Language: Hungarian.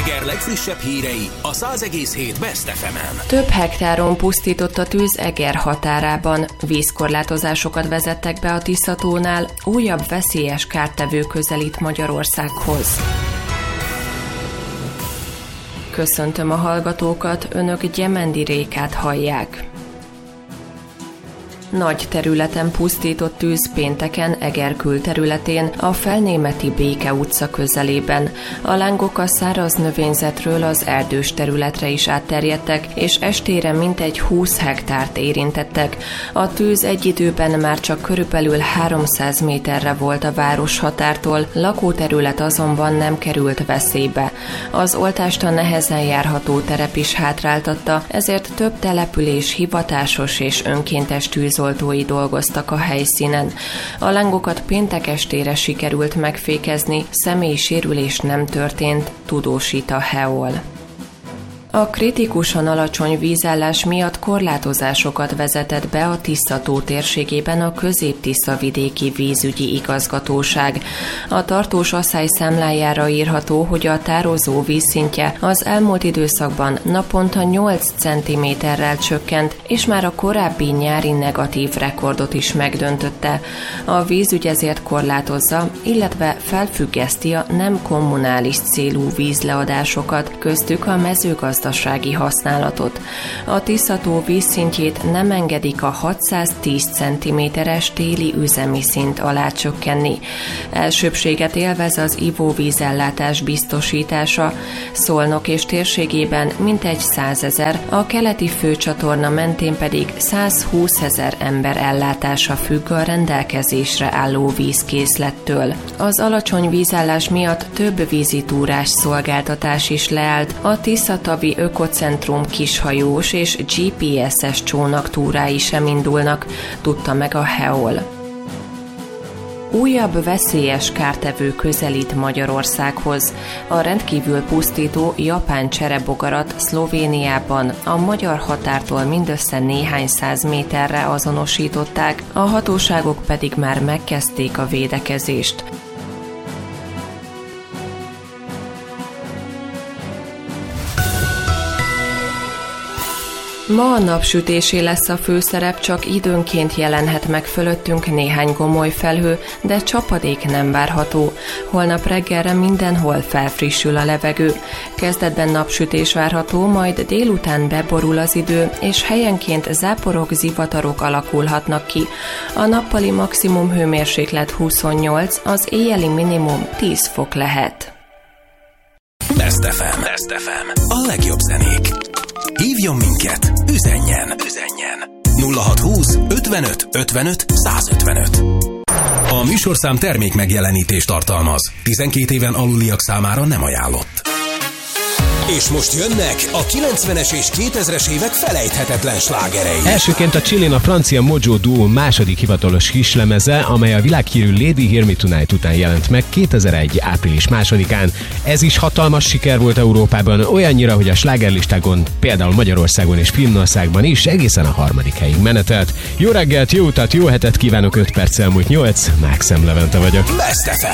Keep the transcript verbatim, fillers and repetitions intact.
Eger legfrissebb hírei a száz egész hét Best ef emen. Több hektáron pusztított a tűz Eger határában. Vízkorlátozásokat vezettek be a Tisza-tónál, újabb veszélyes kártevő közelít Magyarországhoz. Köszöntöm a hallgatókat, önök Gyemendi Rékát hallják. Nagy területen pusztított tűz pénteken Eger külterületén, a Felnémeti Béke utca közelében. A lángok a száraz növényzetről az erdős területre is átterjedtek, és estére mintegy húsz hektárt érintettek. A tűz egy időben már csak körülbelül háromszáz méterre volt a városhatártól, lakóterület azonban nem került veszélybe. Az oltástól nehezen járható terep is hátráltatta, ezért több település hivatásos és önkéntes tűzoltói dolgoztak a helyszínen. A lángokat péntek estére sikerült megfékezni, személyi sérülés nem történt, tudósít a Heol. A kritikusan alacsony vízállás miatt korlátozásokat vezetett be a Tisza-tó térségében a Közép-Tisza-vidéki vízügyi igazgatóság. A tartós asszály számlájára írható, hogy a tározó vízszintje az elmúlt időszakban naponta nyolc centiméterrel csökkent, és már a korábbi nyári negatív rekordot is megdöntötte. A vízügy ezért korlátozza, illetve felfüggeszti a nem kommunális célú vízleadásokat, köztük a mezőgazdasági használatot. A Tisza-tó vízszintjét nem engedik a hatszáztíz centiméteres téli üzemi szint alá csökkenni. Elsőbbséget élvez az ivóvízellátás biztosítása, Szolnok és térségében mintegy százezer, a keleti főcsatorna mentén pedig százhúszezer ember ellátása függ a rendelkezésre álló vízkészlettől. Az alacsony vízállás miatt több vízitúrás szolgáltatás is leállt, a Tisza-tavi ökocentrum kishajós és gé pé es-es csónaktúrái sem indulnak, tudta meg a Heol. Újabb veszélyes kártevő közelít Magyarországhoz. A rendkívül pusztító japán cserebogarat Szlovéniában a magyar határtól mindössze néhány száz méterre azonosították, a hatóságok pedig már megkezdték a védekezést. Ma a napsütésé lesz a főszerep, csak időnként jelenhet meg fölöttünk néhány gomoly felhő, de csapadék nem várható. Holnap reggelre mindenhol felfrissül a levegő. Kezdetben napsütés várható, majd délután beborul az idő, és helyenként záporok, zivatarok alakulhatnak ki. A nappali maximum hőmérséklet huszonnyolc, az éjjeli minimum tíz fok lehet. Best ef em. Best ef em. A legjobb zenék. Hívjon minket, üzenjen, üzenjen. nulla hatszázhúsz ötvenöt ötvenöt százötvenöt. A műsorszám termék megjelenítést tartalmaz. tizenkét éven aluliak számára nem ajánlott. És most jönnek a kilencvenes és kétezres évek felejthetetlen slágerei. Elsőként a Chilin a francia Mojo Duo második hivatalos kislemeze, amely a világhírű Lady Hear Me Tonight után jelent meg kétezer-egy április másodikán. Ez is hatalmas siker volt Európában, olyannyira, hogy a slágerlistákon, például Magyarországon és Finnországban is egészen a harmadik helyig menetelt. Jó reggelt, jó utat, jó hetet kívánok, öt perccel múlt nyolc, Mákszem Levente vagyok. Best ef em.